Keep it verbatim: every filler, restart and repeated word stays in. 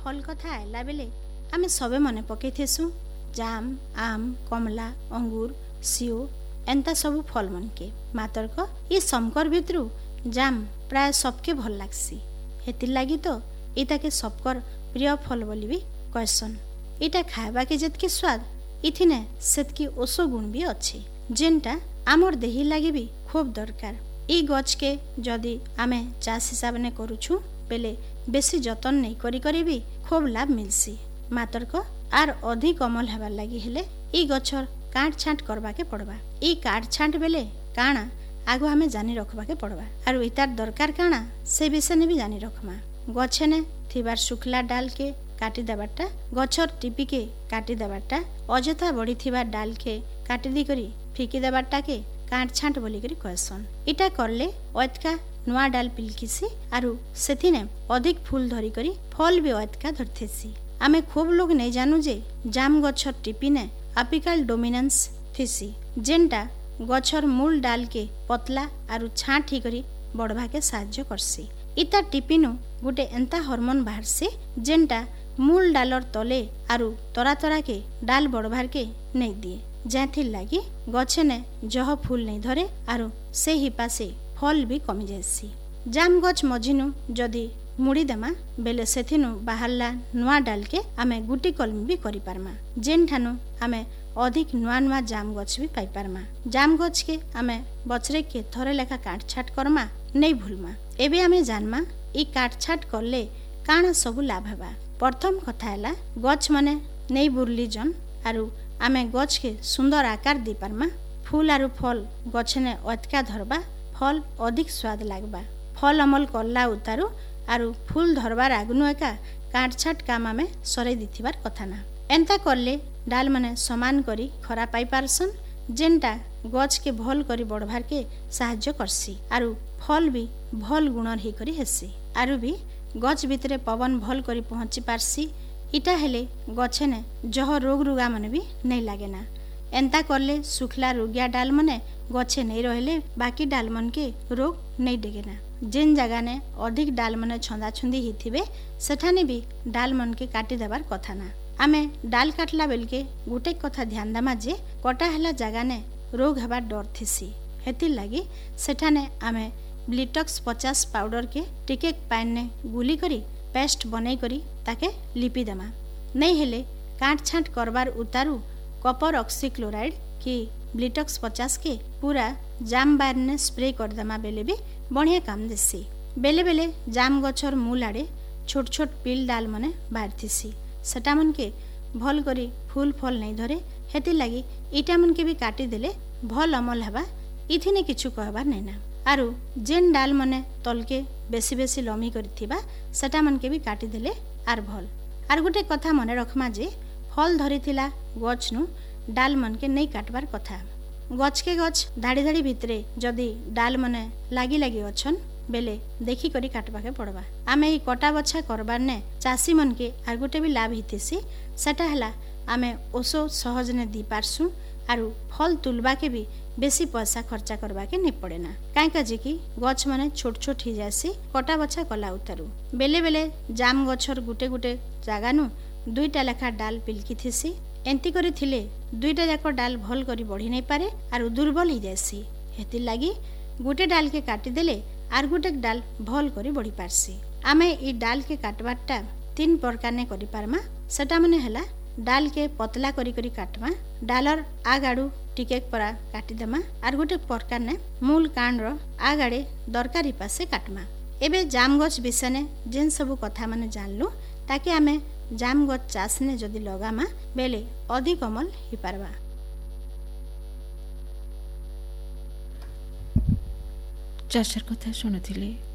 फल कथा आइला बेले आमे सबे मने पकेइथेसु जाम आम कमला अंगूर सीओ एंता सब फल मन के मातर को ये समकर भितरु जाम प्राय सबके भल लागसी हेति लागी तो इता के सबकर प्रिय फल बोली भी कहसन। इटा खाइबा के जेतके स्वाद इथिने सेतकी ओसो गुण भी अच्छे जेनटा आमर देही लागी भी खूब दरकार। ई गछ के जदि आमे चाष हिसाब ने करूछु बेले बेसी जतन नहीं करी करी भी खूब लाभ मिलसी मातर को आर अधिक अमल हेबार लागी हेले ई गछर काट छांट करबा के पड़बा। ई काट छांट बेले काना आगो हमें जानी रखबा के पड़बा आरु इतार दरकार काना से विषय ने भी जानी रखमा। गछे ने थिबार सुखला डाल के काटी देबाटा गछर टिपी के काटी देबाटा अजथा बड़ी थिबार डाल के काटी दी करी फिकी देबाटा के काट छांट बोली करी कहसन। इटा करले अतका नुआ डाल पिलकिसी आरु सेथिने अधिक फूल धरी करी फल भी अतका धरथेसी। आमे खूब लोग नहीं जानू जे जाम गछर टिपी ने अपिकल डोमिनेंस थिसी जेनटा गछर मूल डाल के पतला आरु छांटी करी बढ़वा के साहाय्य करसी। इता टिपिनु गुटे एंता हार्मोन बाहरसी जेनटा मूल डालर तले आरु तरा तरा के डाल बढ़वार के नहीं दिए जाथि लागी गछे ने जह फूल नहीं धरे आरु से ही पासे फल भी कमी जायसी। जाम गछ मझिनु जदि मुड़ी देमा बेले सेथिनु बाहरला नुआ डाल के आमे गुटी कलमी भी करी पारमा जेन ठानु आमे अधिक नुआ नुआ जाम गछ भी पाई पारमा। जाम गछ के आमे बछरे के थरे लेखा काट छाट करमा नहीं भूलमा। एबे आमे जानमा ई काट छाट करले काना सबु लाभ हेबा। प्रथम कथा हैला गछ माने नहीं बुरली जन आरु आमे गछ के सुंदर आकार दी पारमा। फूल आरु फल गछ ने अतका धरबा फल अधिक स्वाद लागबा। फल अमल करला उतारू आरु फूल धरबार आगनु एका काट छाट काम आमे सरे दिथिबार कथा ना। एंता करले डाल माने समान करी खरा पाई पारसन जेनटा गछ के भल करी बढ़वार के साहाय्य करसी आरु फल भी भल गुणर ही करी हेसी आरु भी गछ भितरे पवन भल करी पहुंची पारसी। इटा हेले गछे ने जह रोग रुगा मने भी नहीं लागे ना। एंता करले सुखला रोगिया डाल मने गछे नहीं रहले बाकी डाल मन के रोग नहीं डेगे ना। जेन जगह ने अधिक डाल मने छंदा छुंदी ही थिबे सेठाने भी डाल मन के काटी देबार कथा ना। आमे डाल काटला बेल के गुटे कथा ध्यान दमा जे कटा हला जगह ने रोग हेबार डर थिसी हेति लागी सेठाने आमे ब्लिटक्स पचास पाउडर के टिके पाइन ने गुली करी पेस्ट बनै करी ताके लिपि देमा। नहीं हेले काट छाट करबार उतारू कपर ऑक्सीक्लोराइड की ब्लिटक्स पचास के पूरा जाम बार ने स्प्रे कर देमा बेले भी बढ़िया काम देसी। बेले बेले जाम गछर मूल आड़े छोट छोट पिल डाल मने बाहर थिसी सेटा मन के भल करी फूल फल नहीं धरे हेति लागी इटा मन के भी काटी देले भल अमल हेबा इथिने किछु कहबार नहीं ना। आरु जेन डाल मने तल के बेसी बेसी लमी करी थिबा सेटा मन के भी काटी देले आर भल। आर गुटे कथा मने रखमा जे फल धरी थिला गछ नु डाल मन के नहीं काटबार कथा। गछ के गछ धाड़ी धाड़ी भितरे जदि डाल मने लागी लागी अछन बेले देखी करी काटबा के पड़बा। आमे ई कटा बछा करबार ने चासी मन के आर गुटे भी लाभ हितेसी सेटा हला आमे ओसो सहज ने दी पारसु आरु फल तुलबा के भी बेसी पैसा खर्चा करबा के नहीं पड़े ना। काई का जे कि गछ माने छोट छोट ही जासी कटा बछा कला उतारू बेले बेले जाम गछर गुटे गुटे जागा नु दुईटा लेखा डाल पिलकी थिसी एंती करी थिले दुईटा जाक डाल भल करी बढ़ी नहीं पारे आरु दुर्बल ही जासी हेति लागी गुटे डाल के काटी देले आर गुटे डाल भल करी बढ़ी पारसी। आमे ई डाल के काटबाटा तीन प्रकार ने करी पारमा सेटा माने हला डाल के पतला करी करी काटमा डालर आगाड़ू टिके परा काटी देमा आर गुटे प्रकार ने मूल कांड रो आगाड़े दरकारी पासे काटमा। एबे जाम गछ विषय ने जेन सब कथा माने जानलु ताकि आमे जाम गछ चाष ने जदि लगामा बेले अधिक अमल ही पारबा। चाषर कथा शुणुथिले